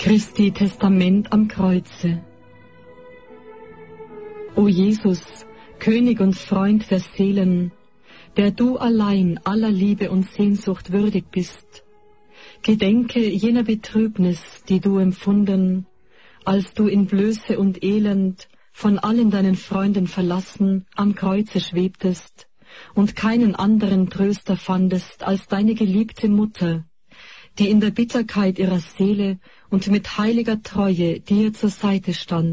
Christi Testament am Kreuze. O Jesus, König und Freund der Seelen, der du allein aller Liebe und Sehnsucht würdig bist, gedenke jener Betrübnis, die du empfunden, als du in Blöße und Elend von allen deinen Freunden verlassen am Kreuze schwebtest und keinen anderen Tröster fandest als deine geliebte Mutter, die in der Bitterkeit ihrer Seele und mit heiliger Treue dir zur Seite stand.